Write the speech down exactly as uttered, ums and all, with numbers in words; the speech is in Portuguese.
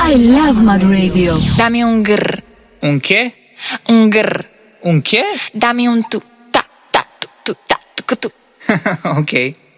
I love Mad Radio. Dammi un grr. Un che? Un grr. Un che? Dammi un tu. Ta ta tu tu ta tu tu. Ok.